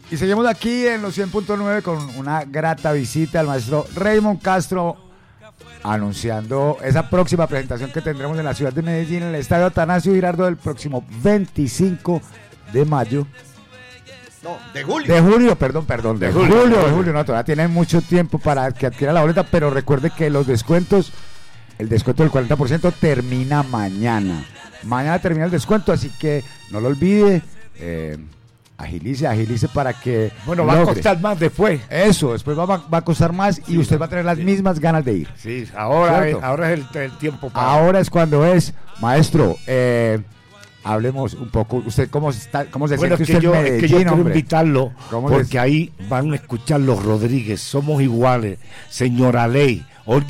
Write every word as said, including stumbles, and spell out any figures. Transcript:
Y seguimos aquí en los cien punto nueve con una grata visita al maestro Raymond Castro, anunciando esa próxima presentación que tendremos en la ciudad de Medellín, en el Estadio Atanasio Girardot, el próximo veinticinco de mayo. No, de julio. De julio, perdón, perdón, de, de julio, julio, de julio, no, todavía tienen mucho tiempo para que adquiera la boleta, pero recuerde que los descuentos, el descuento del cuarenta por ciento termina mañana. Mañana termina el descuento, así que no lo olvide, eh, agilice, agilice para que Bueno, va logre. a costar más después. Eso, después va, va a costar más y sí, usted va a tener las sí. mismas ganas de ir. Sí, ahora, es, ahora es el, el tiempo para... Ahora es cuando es, maestro, eh... hablemos un poco, usted cómo está, cómo se bueno, siente es usted yo, en Medellín, es que yo quiero hombre? invitarlo, porque ahí van a escuchar los Rodríguez, Somos Iguales, Señora Ley,